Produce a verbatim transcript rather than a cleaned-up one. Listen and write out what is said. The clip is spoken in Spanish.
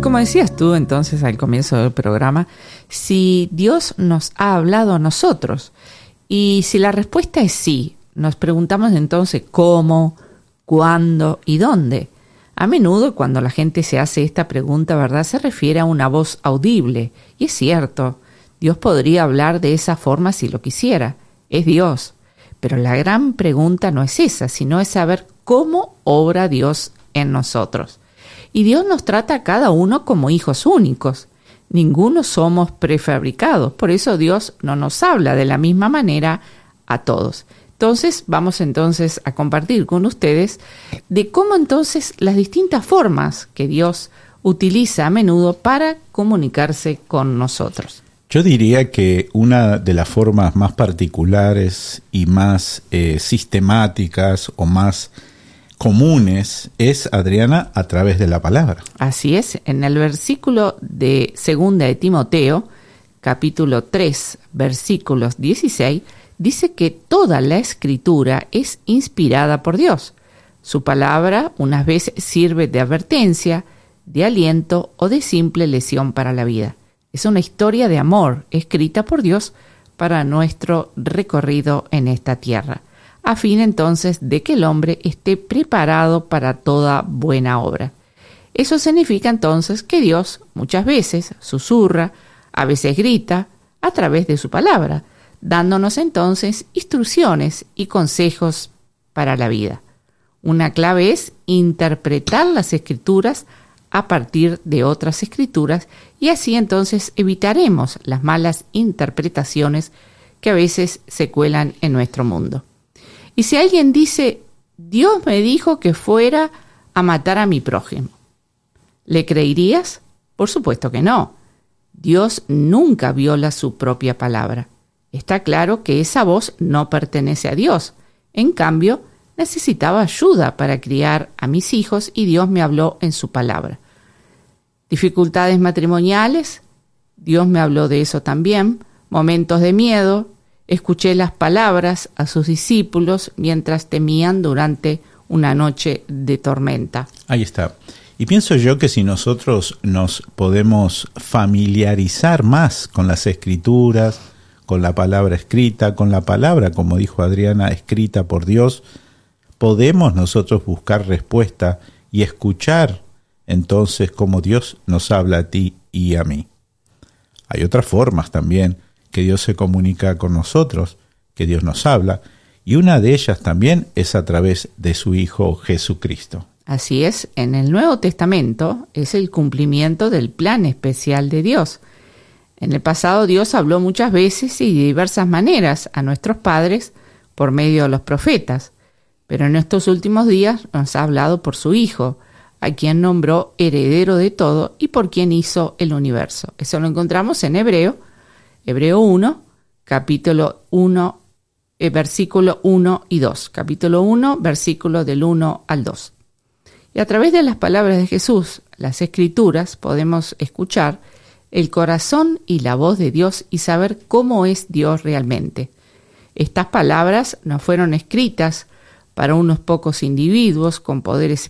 como decías tú entonces al comienzo del programa, si Dios nos ha hablado a nosotros, y si la respuesta es sí, nos preguntamos entonces cómo, cuándo y dónde. A menudo cuando la gente se hace esta pregunta, ¿verdad?, se refiere a una voz audible. Y es cierto, Dios podría hablar de esa forma si lo quisiera. Es Dios. Pero la gran pregunta no es esa, sino es saber cómo obra Dios en nosotros. Y Dios nos trata a cada uno como hijos únicos. Ninguno somos prefabricados. Por eso Dios no nos habla de la misma manera a todos. Entonces, vamos entonces a compartir con ustedes de cómo entonces las distintas formas que Dios utiliza a menudo para comunicarse con nosotros. Yo diría que una de las formas más particulares y más eh, sistemáticas o más comunes es, Adriana, a través de la palabra. Así es, en el versículo de Segunda de Timoteo, capítulo tres, versículos dieciséis, dice que toda la Escritura es inspirada por Dios. Su palabra unas veces sirve de advertencia, de aliento o de simple lesión para la vida. Es una historia de amor escrita por Dios para nuestro recorrido en esta tierra, a fin entonces de que el hombre esté preparado para toda buena obra. Eso significa entonces que Dios muchas veces susurra, a veces grita, a través de su palabra, dándonos entonces instrucciones y consejos para la vida. Una clave es interpretar las Escrituras a partir de otras Escrituras y así entonces evitaremos las malas interpretaciones que a veces se cuelan en nuestro mundo. Y si alguien dice, Dios me dijo que fuera a matar a mi prójimo, ¿le creerías? Por supuesto que no. Dios nunca viola su propia palabra. Está claro que esa voz no pertenece a Dios. En cambio, necesitaba ayuda para criar a mis hijos y Dios me habló en su palabra. Dificultades matrimoniales, Dios me habló de eso también. Momentos de miedo, escuché las palabras a sus discípulos mientras temían durante una noche de tormenta. Ahí está. Y pienso yo que si nosotros nos podemos familiarizar más con las Escrituras, con la palabra escrita, con la palabra, como dijo Adriana, escrita por Dios, podemos nosotros buscar respuesta y escuchar entonces cómo Dios nos habla a ti y a mí. Hay otras formas también que Dios se comunica con nosotros, que Dios nos habla, y una de ellas también es a través de su Hijo Jesucristo. Así es, en el Nuevo Testamento es el cumplimiento del plan especial de Dios. En el pasado Dios habló muchas veces y de diversas maneras a nuestros padres por medio de los profetas, pero en estos últimos días nos ha hablado por su Hijo, a quien nombró heredero de todo y por quien hizo el universo. Eso lo encontramos en Hebreo, Hebreo uno, capítulo uno, eh, versículo uno y dos. Capítulo uno, versículo del uno al dos. Y a través de las palabras de Jesús, las Escrituras, podemos escuchar el corazón y la voz de Dios y saber cómo es Dios realmente. Estas palabras no fueron escritas para unos pocos individuos con poderes